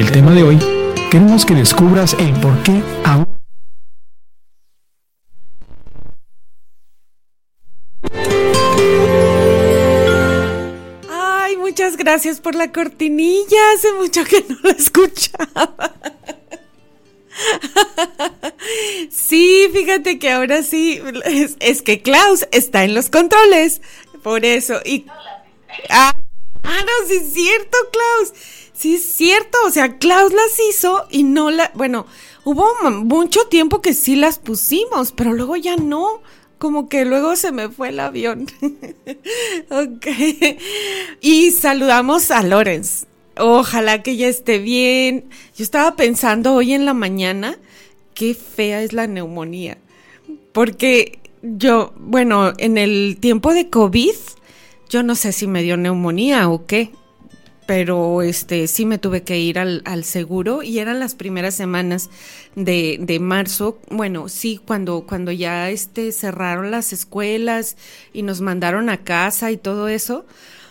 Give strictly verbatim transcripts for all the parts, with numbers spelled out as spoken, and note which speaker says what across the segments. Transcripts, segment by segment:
Speaker 1: el tema de hoy, queremos que descubras el por qué aún.
Speaker 2: Ay, muchas gracias por la cortinilla. Hace mucho que no la escuchaba. Sí, fíjate que ahora sí, es, es que Klaus está en los controles, por eso. Y ah, ah, no, sí es cierto, Klaus. Sí es cierto, o sea, Klaus las hizo y no la, bueno, hubo mucho tiempo que sí las pusimos, pero luego ya no. Como que luego se me fue el avión. Ok. Y saludamos a Lorenz. Ojalá que ya esté bien. Yo estaba pensando hoy en la mañana, qué fea es la neumonía. Porque yo, bueno, en el tiempo de COVID, yo no sé si me dio neumonía o qué. Pero este sí me tuve que ir al, al seguro y eran las primeras semanas de, de marzo. Bueno, sí, cuando, cuando ya este cerraron las escuelas y nos mandaron a casa y todo eso.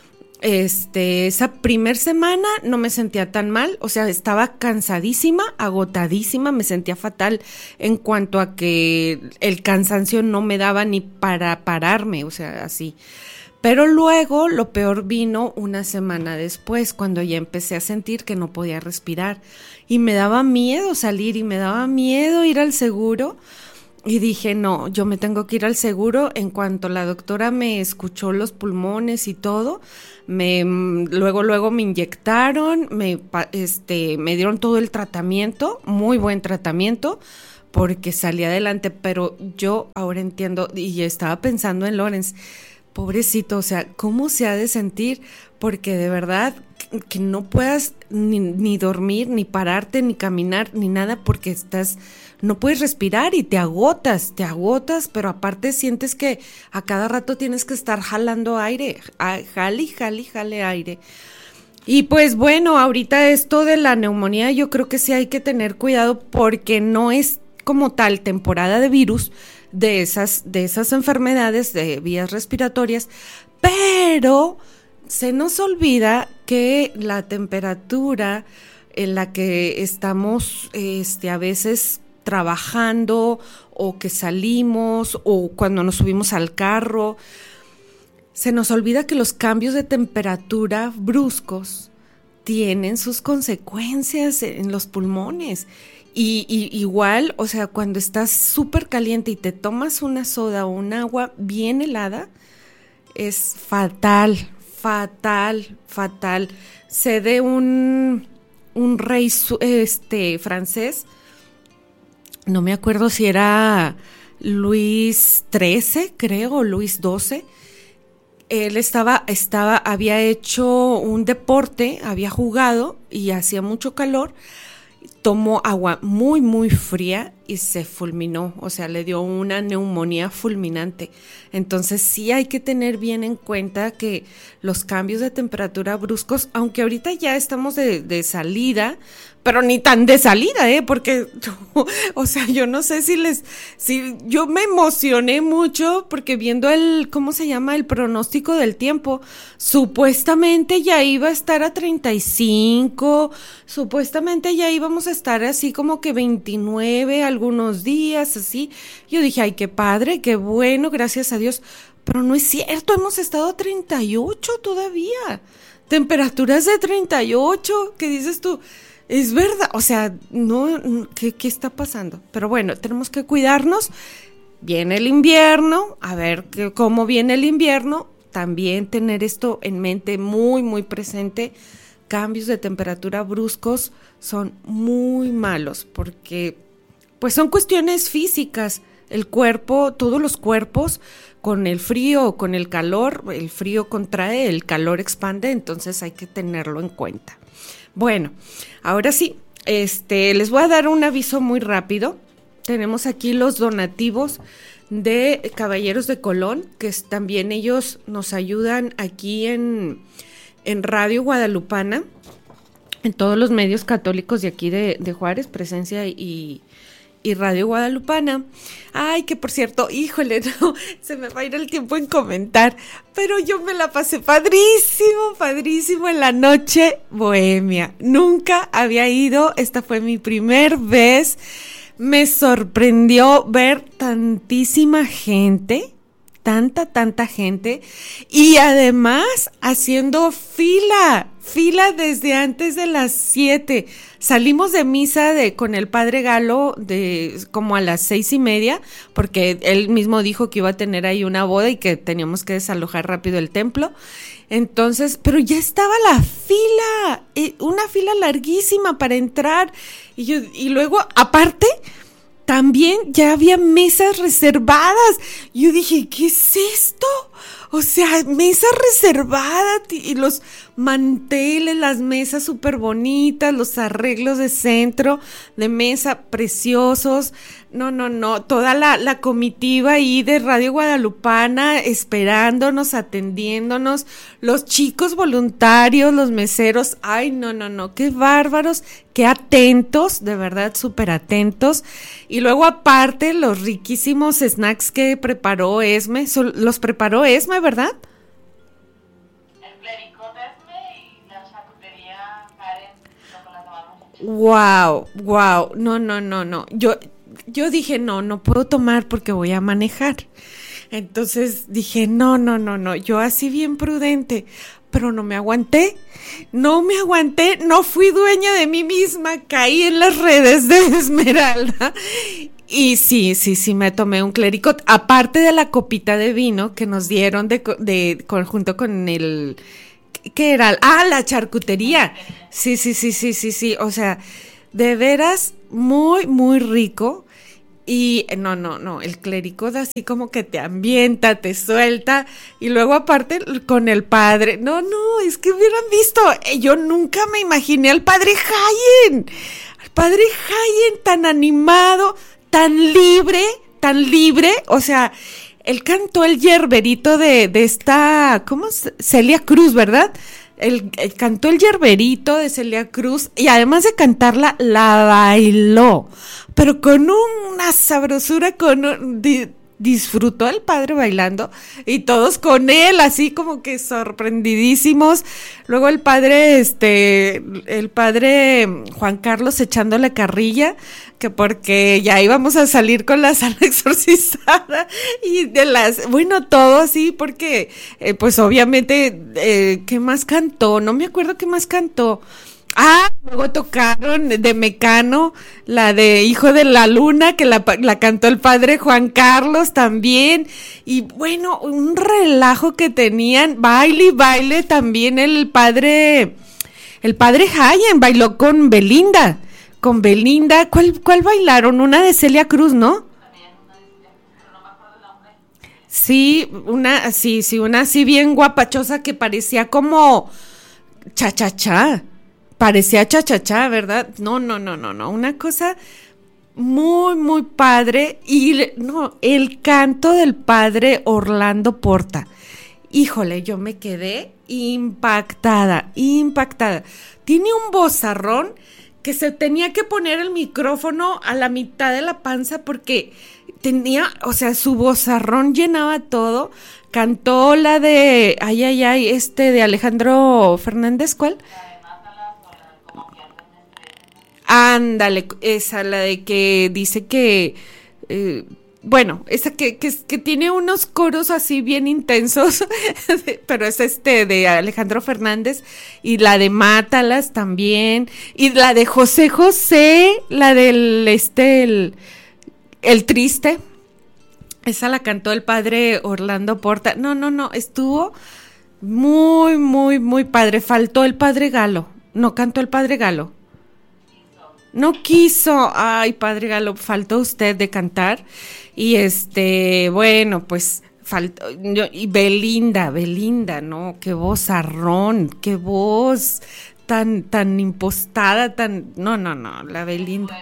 Speaker 2: Este, esa primer semana no me sentía tan mal, o sea, estaba cansadísima, agotadísima, me sentía fatal en cuanto a que el cansancio no me daba ni para pararme, o sea, así. Pero luego lo peor vino una semana después, cuando ya empecé a sentir que no podía respirar y me daba miedo salir y me daba miedo ir al seguro y dije, no, yo me tengo que ir al seguro. En cuanto la doctora me escuchó los pulmones y todo, me luego luego me inyectaron, me este me dieron todo el tratamiento, muy buen tratamiento, porque salí adelante, pero yo ahora entiendo y estaba pensando en Lorenz. Pobrecito, o sea, ¿cómo se ha de sentir? Porque de verdad que no puedas ni, ni dormir, ni pararte, ni caminar, ni nada, porque estás, no puedes respirar y te agotas, te agotas, pero aparte sientes que a cada rato tienes que estar jalando aire, jale, jale, jale aire. Y pues bueno, ahorita esto de la neumonía yo creo que sí hay que tener cuidado porque no es como tal temporada de virus, de esas, de esas enfermedades de vías respiratorias, pero se nos olvida que la temperatura en la que estamos este, a veces trabajando o que salimos o cuando nos subimos al carro, se nos olvida que los cambios de temperatura bruscos tienen sus consecuencias en los pulmones. Y, y igual, o sea, cuando estás súper caliente y te tomas una soda o un agua bien helada, es fatal, fatal, fatal. Sé de un, un rey este, francés, no me acuerdo si era Luis trece, creo, o Luis doce. Él estaba, estaba, había hecho un deporte, había jugado y hacía mucho calor. Tomó agua muy, muy fría y se fulminó, o sea, le dio una neumonía fulminante. Entonces sí hay que tener bien en cuenta que los cambios de temperatura bruscos, aunque ahorita ya estamos de, de salida, pero ni tan de salida, ¿eh? Porque, o sea, yo no sé si les, si yo me emocioné mucho porque viendo el, ¿cómo se llama? El pronóstico del tiempo, supuestamente ya iba a estar a treinta y cinco, supuestamente ya íbamos a estar así como que veintinueve algunos días, así. Yo dije, ay, qué padre, qué bueno, gracias a Dios. Pero no es cierto, hemos estado a treinta y ocho todavía. Temperaturas de treinta y ocho, ¿qué dices tú? Es verdad, o sea, no, ¿qué, qué está pasando? Pero bueno, tenemos que cuidarnos. Viene el invierno, a ver que, cómo viene el invierno. También tener esto en mente muy, muy presente. Cambios de temperatura bruscos son muy malos porque pues son cuestiones físicas. El cuerpo, todos los cuerpos, con el frío o con el calor, el frío contrae, el calor expande, entonces hay que tenerlo en cuenta. Bueno, ahora sí, este, les voy a dar un aviso muy rápido. Tenemos aquí los donativos de Caballeros de Colón, que es, también ellos nos ayudan aquí en, en Radio Guadalupana, en todos los medios católicos de aquí de, de Juárez, Presencia y, y Radio Guadalupana. Ay, que por cierto, híjole, no, se me va a ir el tiempo en comentar, pero yo me la pasé padrísimo, padrísimo en la noche bohemia. Nunca había ido, esta fue mi primer vez. Me sorprendió ver tantísima gente, tanta, tanta gente, y además haciendo fila, fila desde antes de las siete. Salimos de misa de con el padre Galo de como a las seis y media, porque él mismo dijo que iba a tener ahí una boda y que teníamos que desalojar rápido el templo. Entonces, pero ya estaba la fila, eh, una fila larguísima para entrar. Y yo, y luego, aparte, también ya había mesas reservadas. Yo dije, ¿qué es esto? O sea, mesas reservadas y los manteles, las mesas súper bonitas, los arreglos de centro de mesa preciosos. No, no, no, toda la, la comitiva ahí de Radio Guadalupana esperándonos, atendiéndonos, los chicos voluntarios, los meseros. Ay, no, no, no, qué bárbaros, qué atentos, de verdad, súper atentos. Y luego aparte los riquísimos snacks que preparó Esme, los preparó Esme, ¿verdad?
Speaker 3: El clericot Esme y la charcutería Karen, con las manos.
Speaker 2: Wow, wow, no, no, no, no, yo... Yo dije, no, no puedo tomar porque voy a manejar. Entonces dije, no, no, no, no, yo así bien prudente, pero no me aguanté, no me aguanté, no fui dueña de mí misma, caí en las redes de Esmeralda. Y sí, sí, sí, me tomé un clericot, aparte de la copita de vino que nos dieron de, de junto con el, ¿qué era? Ah, la charcutería. Sí, sí, sí, sí, sí, sí, o sea, de veras muy, muy rico. Y no, no, no, el clericot así como que te ambienta, te suelta, y luego aparte con el padre, no, no, es que hubieran visto, yo nunca me imaginé al padre Hayen, al padre Hayen tan animado, tan libre, tan libre, o sea, él cantó el yerberito de, de esta, ¿cómo es? Celia Cruz, ¿verdad? Él, él cantó el yerberito de Celia Cruz y además de cantarla, la bailó, pero con una sabrosura, con un, di, disfrutó el padre bailando y todos con él, así como que sorprendidísimos. Luego el padre, este, el padre Juan Carlos echándole carrilla, que porque ya íbamos a salir con la sala exorcizada y de las, bueno, todo así, porque eh, pues obviamente, eh, ¿qué más cantó? No me acuerdo qué más cantó. Ah, luego tocaron de Mecano, la de Hijo de la Luna, que la, la cantó el padre Juan Carlos también. Y bueno, un relajo que tenían, baile y baile también el padre, el padre Hayen bailó con Belinda, con Belinda. ¿Cuál, cuál bailaron? Una de Celia Cruz, ¿no? Sí, una, sí, sí, una así bien guapachosa que parecía como cha-cha-cha. Parecía cha-cha-cha, ¿verdad? No, no, no, no, no. Una cosa muy, muy padre. Y no, el canto del padre Orlando Porta. Híjole, yo me quedé impactada, impactada. Tiene un vozarrón que se tenía que poner el micrófono a la mitad de la panza porque tenía, o sea, su vozarrón llenaba todo. Cantó la de, ay, ay, ay, este de Alejandro Fernández, ¿cuál? Ándale, esa, la de que dice que, eh, bueno, esa que, que, que tiene unos coros así bien intensos, pero es este de Alejandro Fernández, y la de Mátalas también, y la de José José, la del, este, el, el triste, esa la cantó el padre Orlando Porta. No, no, no, estuvo muy, muy, muy padre. Faltó el padre Galo, no cantó el padre Galo. No quiso, ay, padre Galo, faltó usted de cantar. Y este, bueno, pues faltó, yo, y Belinda, Belinda, ¿no? Qué vozarrón, qué voz tan, tan impostada, tan, no, no, no, la Belinda.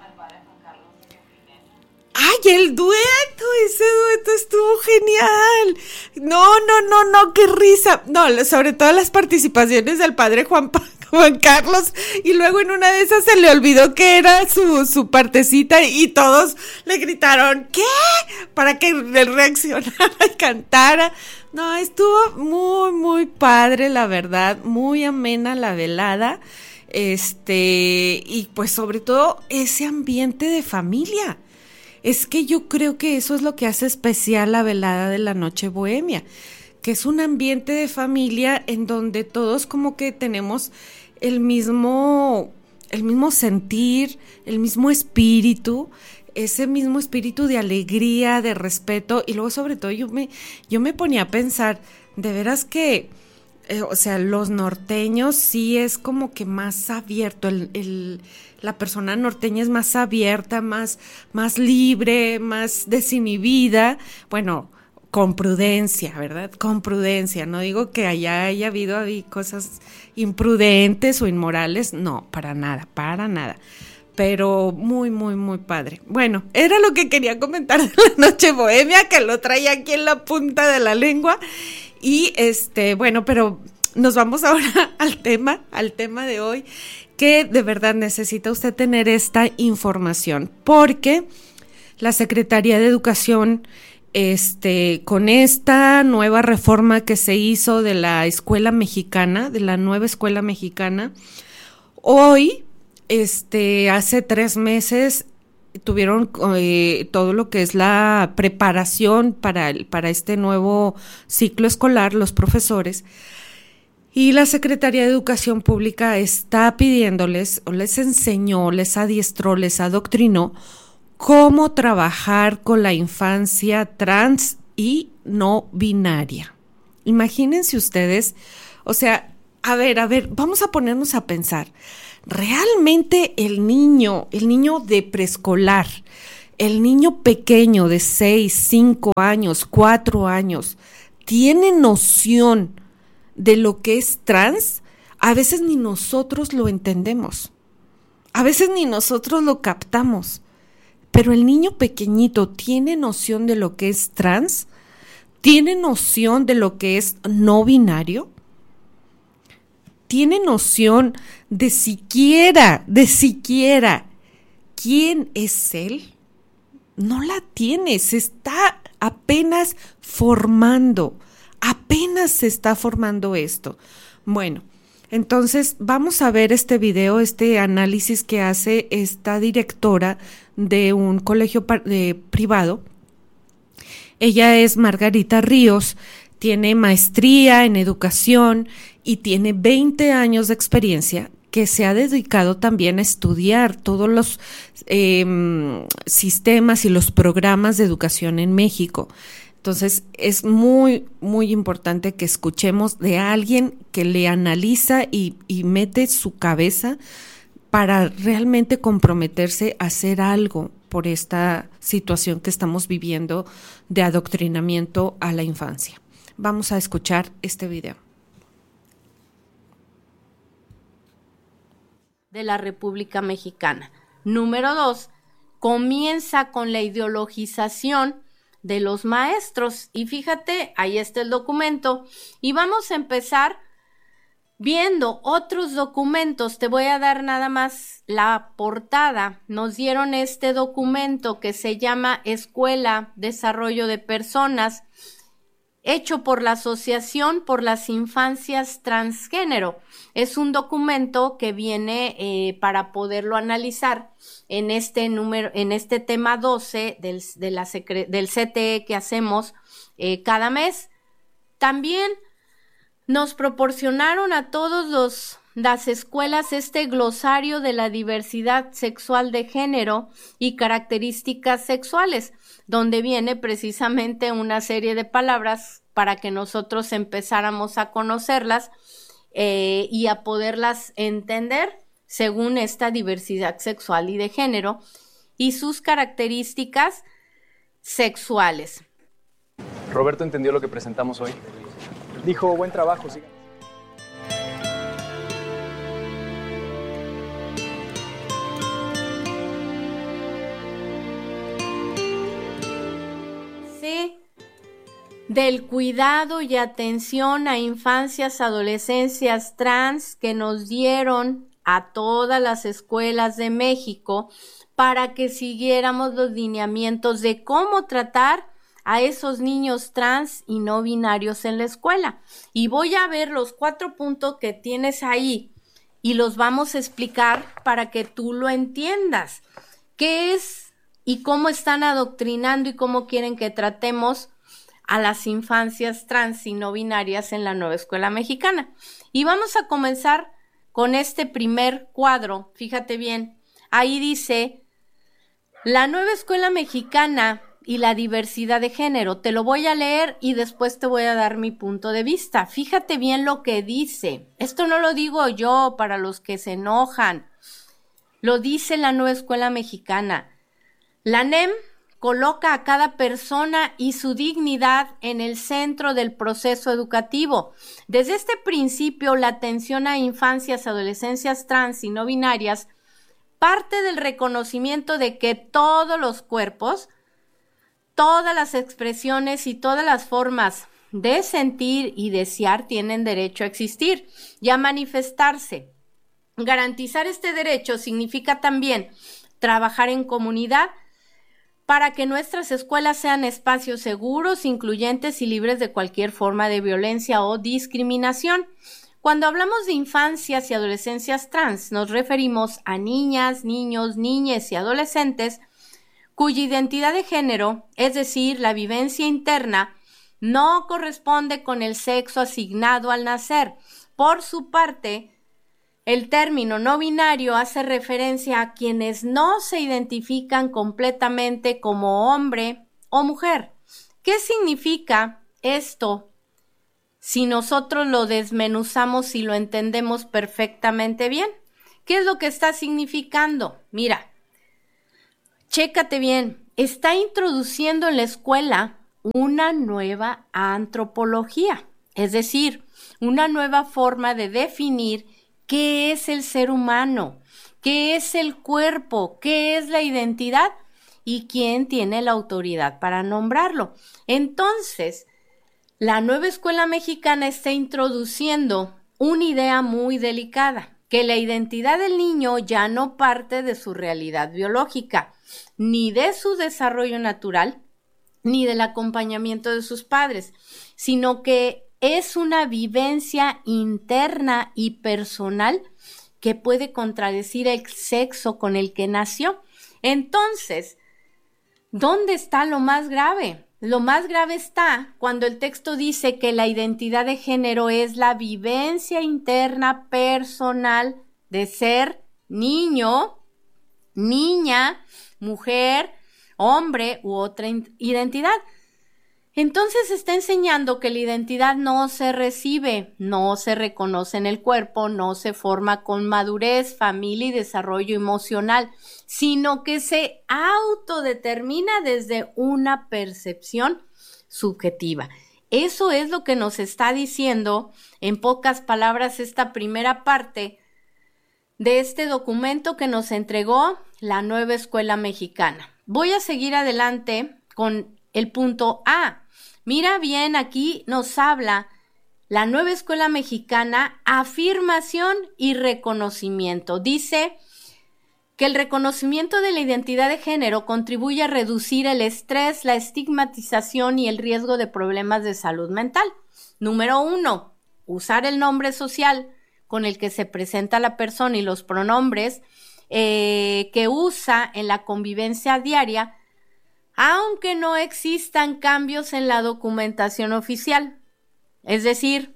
Speaker 2: ¡Ay, el dueto! Ese dueto estuvo genial. No, no, no, no, qué risa. No, sobre todo las participaciones del padre Juan, Juan Carlos, y luego en una de esas se le olvidó que era su, su partecita y todos le gritaron, ¿qué? Para que él reaccionara y cantara. No, estuvo muy, muy padre, la verdad, muy amena la velada, este, y pues sobre todo ese ambiente de familia. Es que yo creo que eso es lo que hace especial la velada de la Noche Bohemia, que es un ambiente de familia en donde todos como que tenemos el mismo, el mismo sentir, el mismo espíritu, ese mismo espíritu de alegría, de respeto, y luego sobre todo yo me, yo me ponía a pensar, de veras que, eh, o sea, los norteños sí es como que más abierto, el, el, la persona norteña es más abierta, más, más libre, más desinhibida, bueno, con prudencia, ¿verdad? Con prudencia, no digo que allá haya habido ahí cosas imprudentes o inmorales, no, para nada, para nada, pero muy, muy, muy padre. Bueno, era lo que quería comentar de la Noche Bohemia, que lo traía aquí en la punta de la lengua, y este, bueno, pero nos vamos ahora al tema, al tema de hoy, que de verdad necesita usted tener esta información, porque la Secretaría de Educación, Este, con esta nueva reforma que se hizo de la escuela mexicana, de la nueva escuela mexicana, hoy, este, hace tres meses tuvieron eh, todo lo que es la preparación para, el, para este nuevo ciclo escolar, los profesores, y la Secretaría de Educación Pública está pidiéndoles, o les enseñó, les adiestró, les adoctrinó cómo trabajar con la infancia trans y no binaria. Imagínense ustedes, o sea, a ver, a ver, vamos a ponernos a pensar, ¿realmente el niño, el niño de preescolar, el niño pequeño de seis, cinco años, cuatro años, tiene noción de lo que es trans? A veces ni nosotros lo entendemos, a veces ni nosotros lo captamos. Pero el niño pequeñito tiene noción de lo que es trans, tiene noción de lo que es no binario, tiene noción de siquiera, de siquiera quién es él. No la tiene, se está apenas formando, apenas se está formando esto. Bueno, entonces vamos a ver este video, este análisis que hace esta directora de un colegio eh, privado. Ella es Margarita Ríos, tiene maestría en educación y tiene veinte años de experiencia, que se ha dedicado también a estudiar todos los eh, sistemas y los programas de educación en México. Entonces es muy, muy importante que escuchemos de alguien que le analiza y, y mete su cabeza para realmente comprometerse a hacer algo por esta situación que estamos viviendo de adoctrinamiento a la infancia. Vamos a escuchar este video.
Speaker 4: De la República Mexicana. Número dos, comienza con la ideologización de los maestros. Y fíjate, ahí está el documento. Y vamos a empezar viendo otros documentos. Te voy a dar nada más la portada. Nos dieron este documento que se llama Escuela Desarrollo de Personas, hecho por la Asociación por las Infancias Transgénero. Es un documento que viene eh, para poderlo analizar en este número, en este tema doce del, de la secre, del C T E que hacemos eh, cada mes. También nos proporcionaron a todos los las escuelas este glosario de la diversidad sexual de género y características sexuales, donde viene precisamente una serie de palabras para que nosotros empezáramos a conocerlas eh, y a poderlas entender según esta diversidad sexual y de género y sus características sexuales.
Speaker 5: Roberto entendió lo que presentamos hoy. Dijo, buen trabajo, sigan.
Speaker 4: del cuidado y atención a infancias, adolescencias trans que nos dieron a todas las escuelas de México para que siguiéramos los lineamientos de cómo tratar a esos niños trans y no binarios en la escuela. Y voy a ver los cuatro puntos que tienes ahí y los vamos a explicar para que tú lo entiendas. ¿Qué es y cómo están adoctrinando y cómo quieren que tratemos a las infancias trans y no binarias en la nueva escuela mexicana? Y vamos a comenzar con este primer cuadro. Fíjate bien, ahí dice la nueva escuela mexicana y la diversidad de género. Te lo voy a leer y después te voy a dar mi punto de vista. Fíjate bien lo que dice. Esto no lo digo yo para los que se enojan. Lo dice la nueva escuela mexicana. La N E M coloca a cada persona y su dignidad en el centro del proceso educativo. Desde este principio, la atención a infancias, adolescencias trans y no binarias parte del reconocimiento de que todos los cuerpos, todas las expresiones y todas las formas de sentir y desear tienen derecho a existir y a manifestarse. Garantizar este derecho significa también trabajar en comunidad para que nuestras escuelas sean espacios seguros, incluyentes y libres de cualquier forma de violencia o discriminación. Cuando hablamos de infancias y adolescencias trans, nos referimos a niñas, niños, niñas y adolescentes cuya identidad de género, es decir, la vivencia interna, no corresponde con el sexo asignado al nacer. Por su parte, el término no binario hace referencia a quienes no se identifican completamente como hombre o mujer. ¿Qué significa esto si nosotros lo desmenuzamos y lo entendemos perfectamente bien? ¿Qué es lo que está significando? Mira, chécate bien, está introduciendo en la escuela una nueva antropología, es decir, una nueva forma de definir qué es el ser humano, qué es el cuerpo, qué es la identidad y quién tiene la autoridad para nombrarlo. Entonces, la nueva escuela mexicana está introduciendo una idea muy delicada, que la identidad del niño ya no parte de su realidad biológica, ni de su desarrollo natural, ni del acompañamiento de sus padres, sino que es una vivencia interna y personal que puede contradecir el sexo con el que nació. Entonces, ¿dónde está lo más grave? Lo más grave está cuando el texto dice que la identidad de género es la vivencia interna personal de ser niño, niña, mujer, hombre u otra identidad. Entonces está enseñando que la identidad no se recibe, no se reconoce en el cuerpo, no se forma con madurez, familia y desarrollo emocional, sino que se autodetermina desde una percepción subjetiva. Eso es lo que nos está diciendo, en pocas palabras, esta primera parte de este documento que nos entregó la nueva escuela mexicana. Voy a seguir adelante con el punto A. Mira bien, aquí nos habla la nueva escuela mexicana, afirmación y reconocimiento. Dice que el reconocimiento de la identidad de género contribuye a reducir el estrés, la estigmatización y el riesgo de problemas de salud mental. Número uno, usar el nombre social con el que se presenta la persona y los pronombres eh, que usa en la convivencia diaria, aunque no existan cambios en la documentación oficial. Es decir,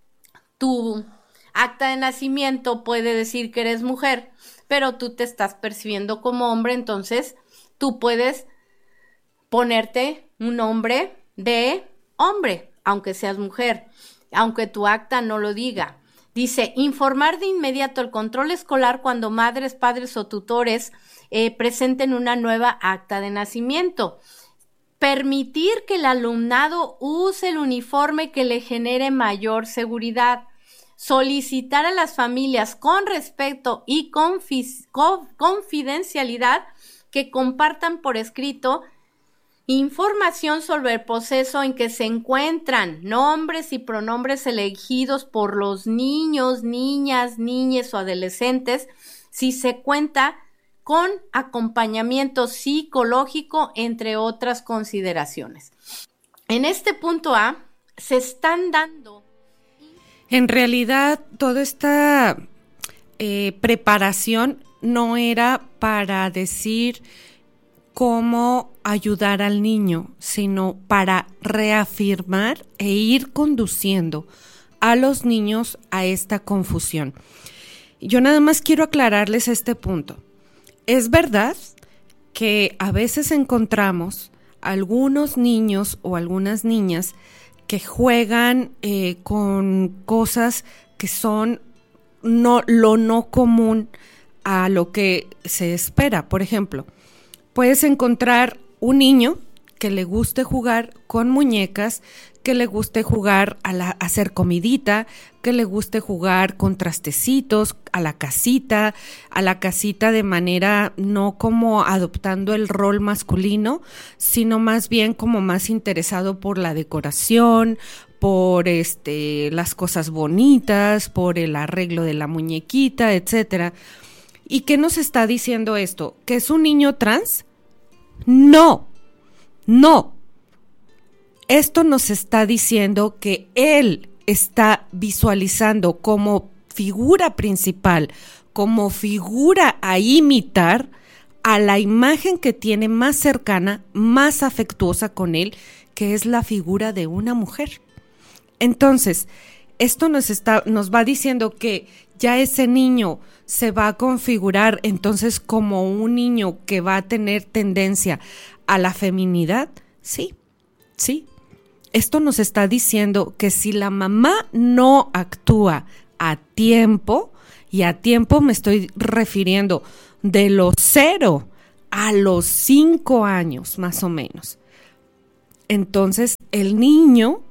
Speaker 4: tu acta de nacimiento puede decir que eres mujer, pero tú te estás percibiendo como hombre, entonces tú puedes ponerte un nombre de hombre, aunque seas mujer, aunque tu acta no lo diga. Dice, informar de inmediato el control escolar cuando madres, padres o tutores eh, presenten una nueva acta de nacimiento. Permitir que el alumnado use el uniforme que le genere mayor seguridad. Solicitar a las familias con respeto y confi- confidencialidad que compartan por escrito Información sobre el proceso en que se encuentran nombres y pronombres elegidos por los niños, niñas, niñes o adolescentes, si se cuenta con acompañamiento psicológico, entre otras consideraciones. En este punto A, se están dando...
Speaker 2: En realidad, toda esta eh, preparación no era para decir cómo ayudar al niño, sino para reafirmar e ir conduciendo a los niños a esta confusión. Yo nada más quiero aclararles este punto. Es verdad que a veces encontramos algunos niños o algunas niñas que juegan eh, con cosas que son no, lo no común a lo que se espera. Por ejemplo, puedes encontrar un niño que le guste jugar con muñecas, que le guste jugar a, la, a hacer comidita, que le guste jugar con trastecitos, a la casita, a la casita de manera no como adoptando el rol masculino, sino más bien como más interesado por la decoración, por este, las cosas bonitas, por el arreglo de la muñequita, etcétera. ¿Y qué nos está diciendo esto? ¿Que es un niño trans? No, no. Esto nos está diciendo que él está visualizando como figura principal, como figura a imitar a la imagen que tiene más cercana, más afectuosa con él, que es la figura de una mujer. Entonces, esto nos está, nos va diciendo que ya ese niño se va a configurar entonces como un niño que va a tener tendencia a la feminidad. Sí, sí. Esto nos está diciendo que si la mamá no actúa a tiempo, y a tiempo me estoy refiriendo de los cero a los cinco años más o menos, entonces el niño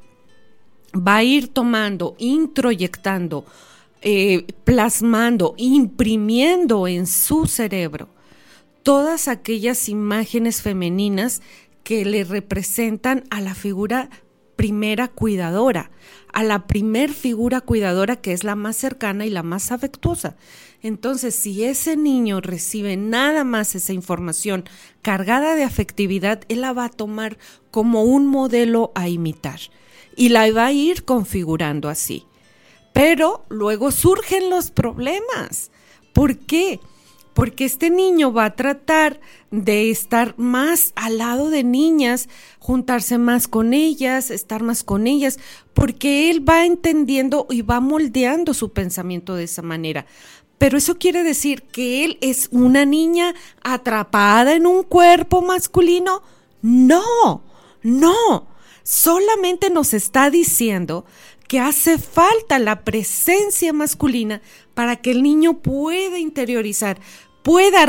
Speaker 2: va a ir tomando, introyectando, eh, plasmando, imprimiendo en su cerebro todas aquellas imágenes femeninas que le representan a la figura primera cuidadora, a la primer figura cuidadora que es la más cercana y la más afectuosa. Entonces, si ese niño recibe nada más esa información cargada de afectividad, él la va a tomar como un modelo a imitar y la va a ir configurando así. Pero luego surgen los problemas. ¿Por qué? Porque este niño va a tratar de estar más al lado de niñas, juntarse más con ellas, estar más con ellas, porque él va entendiendo y va moldeando su pensamiento de esa manera. Pero eso quiere decir que él es una niña atrapada en un cuerpo masculino. No, no, solamente nos está diciendo que hace falta la presencia masculina para que el niño pueda interiorizar, pueda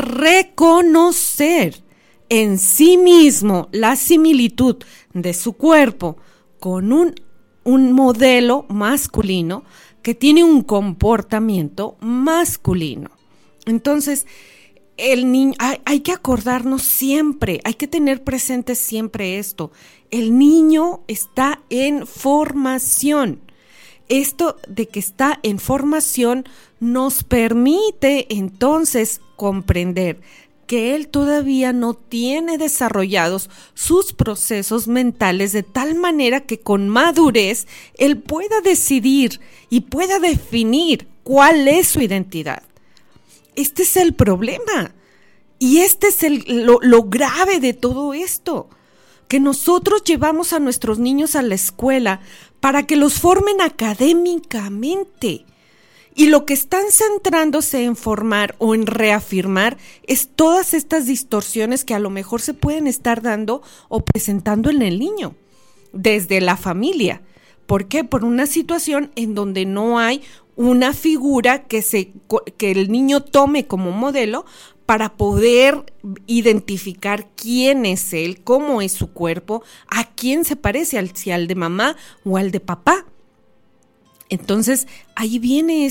Speaker 2: reconocer en sí mismo la similitud de su cuerpo con un, un modelo masculino que tiene un comportamiento masculino. Entonces, el niño, hay, hay que acordarnos siempre, hay que tener presente siempre esto. El niño está en formación. Esto de que está en formación nos permite entonces comprender que él todavía no tiene desarrollados sus procesos mentales de tal manera que con madurez él pueda decidir y pueda definir cuál es su identidad. Este es el problema y este es el, lo, lo grave de todo esto, que nosotros llevamos a nuestros niños a la escuela para que los formen académicamente. Y lo que están centrándose en formar o en reafirmar es todas estas distorsiones que a lo mejor se pueden estar dando o presentando en el niño, desde la familia. ¿Por qué? Por una situación en donde no hay una figura que, se, que el niño tome como modelo para poder identificar quién es él, cómo es su cuerpo, a quién se parece, al, si al de mamá o al de papá. Entonces, ahí viene este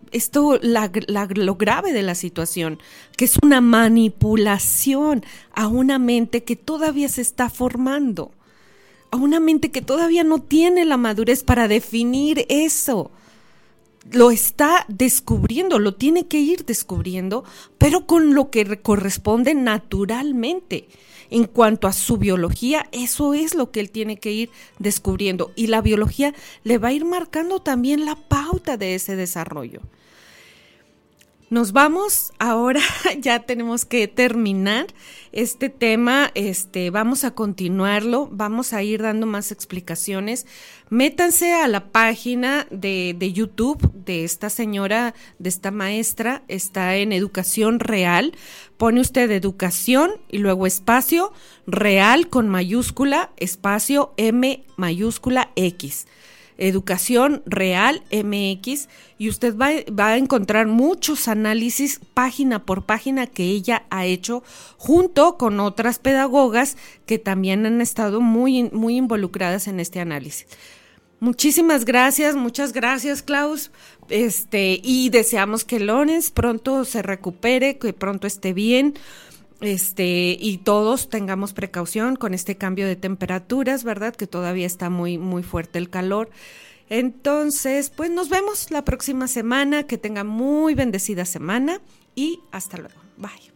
Speaker 2: esto la, la, lo grave de la situación, que es una manipulación a una mente que todavía se está formando, a una mente que todavía no tiene la madurez para definir eso. Lo está descubriendo, lo tiene que ir descubriendo, pero con lo que corresponde naturalmente. En cuanto a su biología, eso es lo que él tiene que ir descubriendo. Y la biología le va a ir marcando también la pauta de ese desarrollo. Nos vamos ahora, ya tenemos que terminar este tema, este, vamos a continuarlo, vamos a ir dando más explicaciones. Métanse a la página de, de YouTube de esta señora, de esta maestra, está en Educación Real, pone usted Educación y luego espacio, Real con mayúscula, espacio M mayúscula X. Educación Real M X, y usted va, va a encontrar muchos análisis página por página que ella ha hecho junto con otras pedagogas que también han estado muy, muy involucradas en este análisis. Muchísimas gracias, muchas gracias, Klaus, este, y deseamos que Lorenz pronto se recupere, que pronto esté bien. Este, y todos tengamos precaución con este cambio de temperaturas, ¿verdad? Que todavía está muy, muy fuerte el calor. Entonces, pues nos vemos la próxima semana. Que tengan muy bendecida semana y hasta luego. Bye.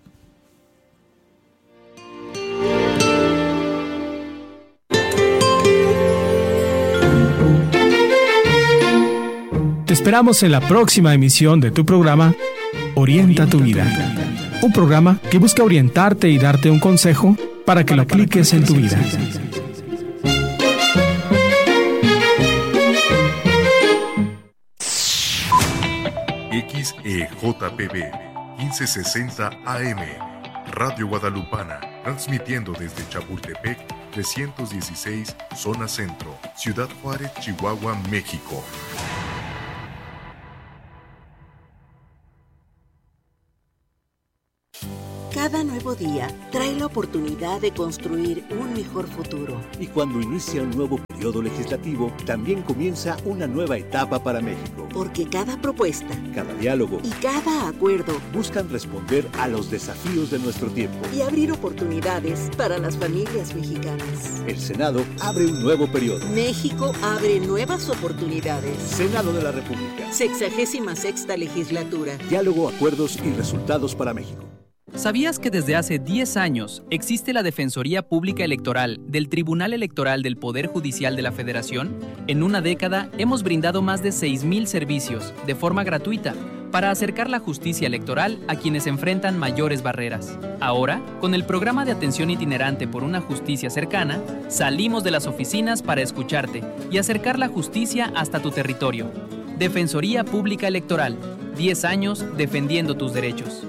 Speaker 1: Te esperamos en la próxima emisión de tu programa Orienta tu vida. Un programa que busca orientarte y darte un consejo para que lo apliques en tu vida.
Speaker 6: X E J P B quince sesenta A M Radio Guadalupana, transmitiendo desde Chapultepec trescientos dieciséis, zona centro, Ciudad Juárez, Chihuahua, México.
Speaker 7: Cada nuevo día trae la oportunidad de construir un mejor futuro.
Speaker 8: Y cuando inicia un nuevo periodo legislativo, también comienza una nueva etapa para México.
Speaker 7: Porque cada propuesta,
Speaker 8: cada diálogo
Speaker 7: y cada acuerdo
Speaker 8: buscan responder a los desafíos de nuestro tiempo
Speaker 7: y abrir oportunidades para las familias mexicanas.
Speaker 8: El Senado abre un nuevo periodo.
Speaker 7: México abre nuevas oportunidades.
Speaker 8: Senado de la República.
Speaker 7: Sexagésima sexta legislatura.
Speaker 8: Diálogo, acuerdos y resultados para México.
Speaker 9: ¿Sabías que desde hace diez años existe la Defensoría Pública Electoral del Tribunal Electoral del Poder Judicial de la Federación? En una década hemos brindado más de seis mil servicios de forma gratuita para acercar la justicia electoral a quienes enfrentan mayores barreras. Ahora, con el programa de atención itinerante por una justicia cercana, salimos de las oficinas para escucharte y acercar la justicia hasta tu territorio. Defensoría Pública Electoral, diez años defendiendo tus derechos.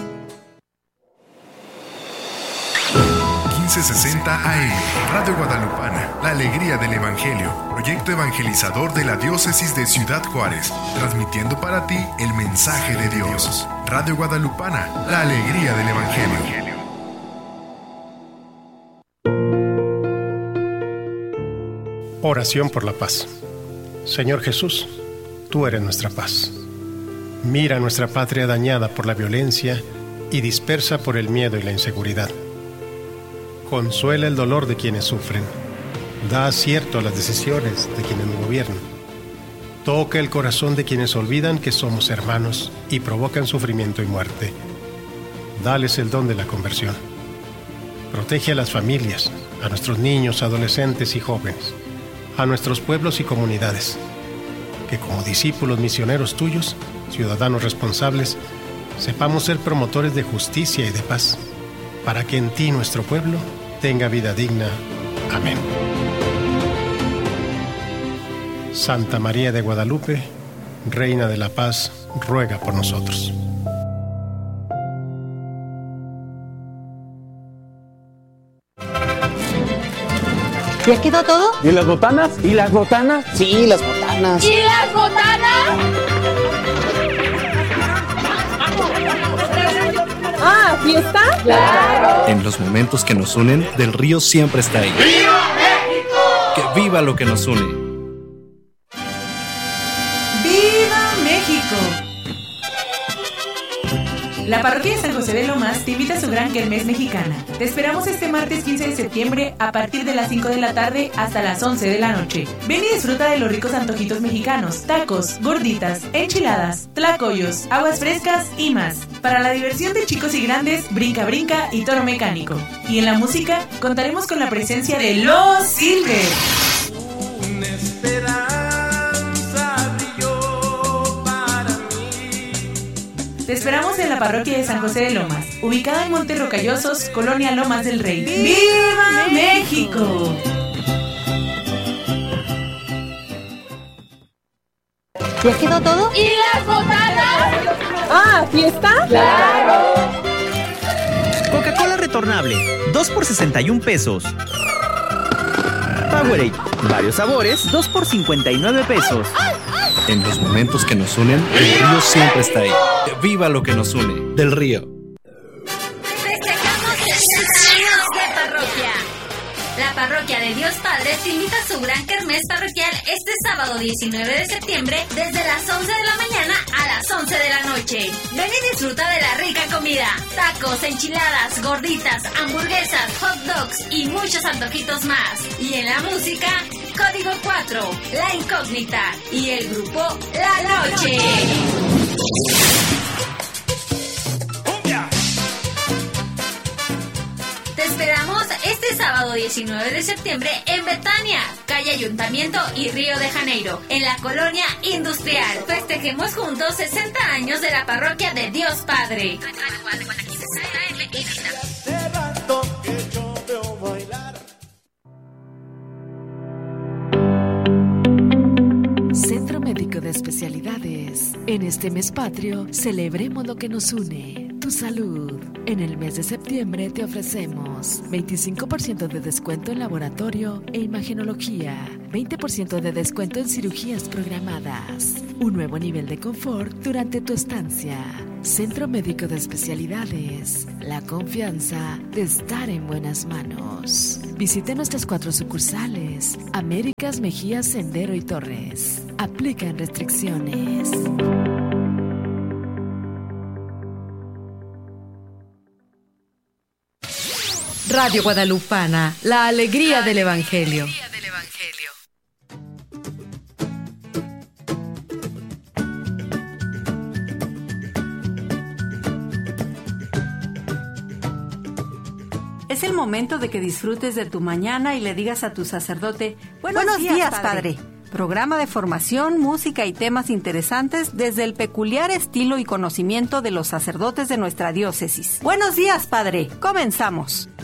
Speaker 6: quince sesenta A M Radio Guadalupana, la alegría del Evangelio, proyecto evangelizador de la diócesis de Ciudad Juárez, transmitiendo para ti el mensaje de Dios. Radio Guadalupana, la alegría del Evangelio.
Speaker 10: Oración por la paz. Señor Jesús, tú eres nuestra paz. Mira nuestra patria dañada por la violencia y dispersa por el miedo y la inseguridad. Consuela el dolor de quienes sufren. Da acierto a las decisiones de quienes nos gobiernan. Toca el corazón de quienes olvidan que somos hermanos y provocan sufrimiento y muerte. Dales el don de la conversión. Protege a las familias, a nuestros niños, adolescentes y jóvenes, a nuestros pueblos y comunidades. Que como discípulos misioneros tuyos, ciudadanos responsables, sepamos ser promotores de justicia y de paz, para que en ti nuestro pueblo tenga vida digna. Amén. Santa María de Guadalupe, Reina de la Paz, ruega por nosotros.
Speaker 11: ¿Ya quedó todo?
Speaker 12: ¿Y las botanas? ¿Y las botanas?
Speaker 11: Sí, las botanas.
Speaker 13: ¿Y las botanas?
Speaker 11: Ah, ¿fiesta?
Speaker 13: ¡Claro!
Speaker 14: En los momentos que nos unen, Del Río siempre está ahí.
Speaker 13: ¡Viva México!
Speaker 14: ¡Que viva lo que nos une!
Speaker 2: ¡Viva México!
Speaker 15: La parroquia de San José de Lomas te invita a su gran kermés mexicana. Te esperamos este martes quince de septiembre a partir de las cinco de la tarde hasta las once de la noche. Ven y disfruta de los ricos antojitos mexicanos, tacos, gorditas, enchiladas, tlacoyos, aguas frescas y más. Para la diversión de chicos y grandes, brinca brinca y toro mecánico. Y en la música contaremos con la presencia de Los Silver.
Speaker 13: Una esperanza brilló para mí.
Speaker 15: Te esperamos en la parroquia de San José de Lomas, ubicada en Montes Rocallosos, Colonia Lomas del Rey. ¡Viva México!
Speaker 11: ¿Ya quedó todo?
Speaker 13: ¿Y las botanas?
Speaker 11: Ah, ¿fiesta?
Speaker 13: ¡Claro!
Speaker 16: Coca-Cola retornable, dos por sesenta y un pesos. Powerade, varios sabores, dos por cincuenta y nueve pesos.
Speaker 14: En los momentos que nos unen, el río siempre está ahí. ¡Viva lo que nos une! Del Río.
Speaker 17: Festejamos sesenta años de parroquia. La parroquia de Dios Padre te invita a su gran kermés parroquial este sábado diecinueve de septiembre desde las once de la mañana a las once de la noche. Ven y disfruta de la rica comida, tacos, enchiladas, gorditas, hamburguesas, hot dogs y muchos antojitos más. Y en la música, Código cuatro, La Incógnita y el grupo La Noche. Te esperamos este sábado diecinueve de septiembre en Betania, calle Ayuntamiento y Río de Janeiro, en la colonia industrial. Festejemos juntos sesenta años de la parroquia de Dios Padre.
Speaker 18: Centro Médico de Especialidades. En este mes patrio, celebremos lo que nos une, tu salud. En el mes de septiembre te ofrecemos veinticinco por ciento de descuento en laboratorio e imagenología, veinte por ciento de descuento en cirugías programadas, un nuevo nivel de confort durante tu estancia. Centro Médico de Especialidades, la confianza de estar en buenas manos. Visite nuestras cuatro sucursales, Américas, Mejía, Sendero y Torres. Aplican restricciones.
Speaker 19: Radio Guadalupana, la alegría del Evangelio.
Speaker 20: Es el momento de que disfrutes de tu mañana y le digas a tu sacerdote, buenos,
Speaker 21: Buenos
Speaker 20: días,
Speaker 21: días,
Speaker 20: padre.
Speaker 21: padre.
Speaker 20: Programa de formación, música y temas interesantes desde el peculiar estilo y conocimiento de los sacerdotes de nuestra diócesis. Buenos días, padre. Comenzamos.